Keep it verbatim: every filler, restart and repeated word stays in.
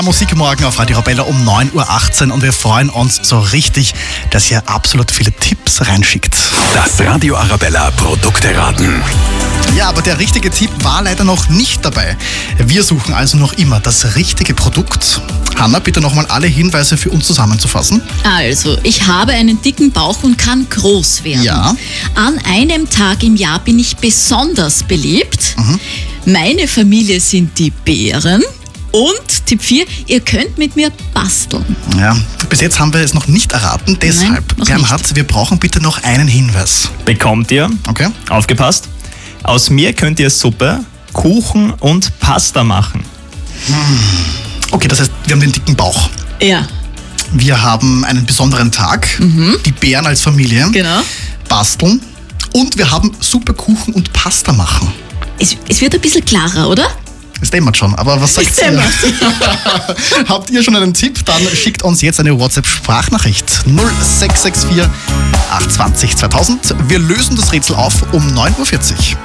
Musik morgen auf Radio Arabella um neun Uhr achtzehn und wir freuen uns so richtig, dass ihr absolut viele Tipps reinschickt. Das Radio Arabella Produkteraten. Ja, aber der richtige Tipp war leider noch nicht dabei. Wir suchen also noch immer das richtige Produkt. Hanna, bitte nochmal alle Hinweise für uns zusammenzufassen. Also, ich habe einen dicken Bauch und kann groß werden. Ja. An einem Tag im Jahr bin ich besonders beliebt. Mhm. Meine Familie sind die Bären. Und Tipp vier, ihr könnt mit mir basteln. Ja, bis jetzt haben wir es noch nicht erraten, deshalb, Nein, noch Bernhard, nicht. wir brauchen bitte noch einen Hinweis. Bekommt ihr, Okay? aufgepasst, aus mir könnt ihr Suppe, Kuchen und Pasta machen. Okay, das heißt, wir haben den dicken Bauch. Ja, Wir haben einen besonderen Tag, die Bären als Familie, genau. basteln und wir haben Suppe, Kuchen und Pasta machen. Es, es wird ein bisschen klarer, oder? Es dämmert schon, aber was sagt Es ihr? dämmert. Habt ihr schon einen Tipp? Dann schickt uns jetzt eine WhatsApp-Sprachnachricht. null sechs sechs vier acht zwei null zweitausend. Wir lösen das Rätsel auf um neun Uhr vierzig.